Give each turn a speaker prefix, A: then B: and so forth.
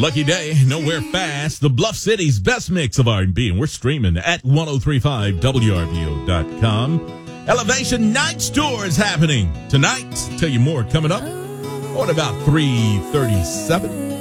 A: Lucky Day, Nowhere Fast, the Bluff City's best mix of R&B, and we're streaming at 1035WRVO.com. Elevation Nights Tour is happening tonight. Tell you more coming up on about 3:37.